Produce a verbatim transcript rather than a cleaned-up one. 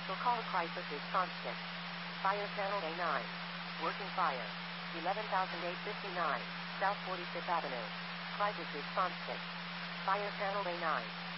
Special call crisis response kit. Fire channel A nine. Working fire. eleven thousand eight hundred fifty-nine, South forty-fifth Avenue. Crisis response kit. Fire channel A nine.